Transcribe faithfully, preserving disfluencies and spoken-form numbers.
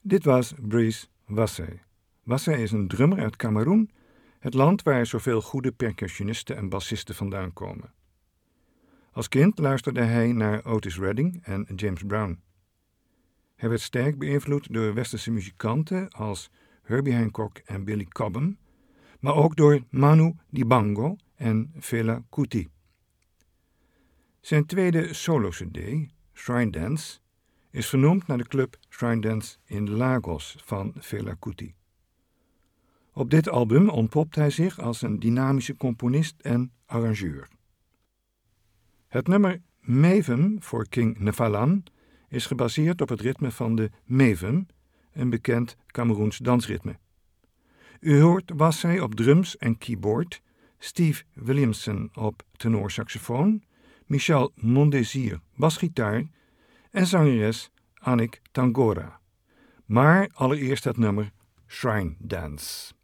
Dit was Brice Wassey. Wassey is een drummer uit Kameroen, het land waar zoveel goede percussionisten en bassisten vandaan komen. Als kind luisterde hij naar Otis Redding en James Brown. Hij werd sterk beïnvloed door westerse muzikanten als Herbie Hancock en Billy Cobham, maar ook door Manu Dibango en Fela Kuti. Zijn tweede solo-cd, Shrine Dance, is vernoemd naar de club Shrine Dance in Lagos van Fela Kuti. Op dit album ontpopt hij zich als een dynamische componist en arrangeur. Het nummer Mavum voor King Nefalan is gebaseerd op het ritme van de mavum, een bekend Kameroens dansritme. U hoort Wassey op drums en keyboard, Steve Williamson op tenorsaxofoon, Michel Mondésir basgitaar en zangeres Annick Tangora. Maar allereerst het nummer Shrine Dance.